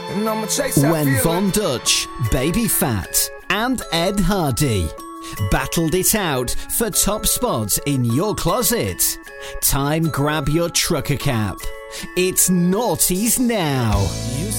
And I'ma chase that When feeling. Von Dutch, Baby Fat, and Ed Hardy battled it out for top spots in your closet. Time grab your trucker cap. It's Naughties Now. You